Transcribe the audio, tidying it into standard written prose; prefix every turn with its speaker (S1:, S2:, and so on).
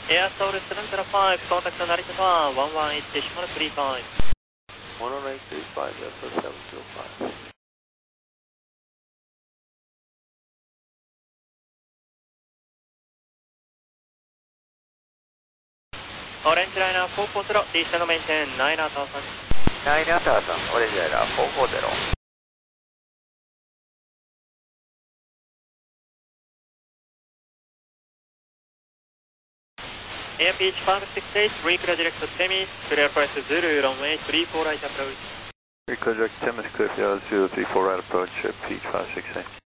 S1: Air Soul 705, contact Narita 118 decimal 35.
S2: 11835, Delta 705.
S1: Orange Liner 440, descend maintain 9000.
S2: 9000, Orange Liner 440.
S1: AirPitch 568, reclear direct to Temis, clear price Zulu, runway 34 right approach.
S3: Reclear direct Temis, clear for 034 right approach, Peach 568.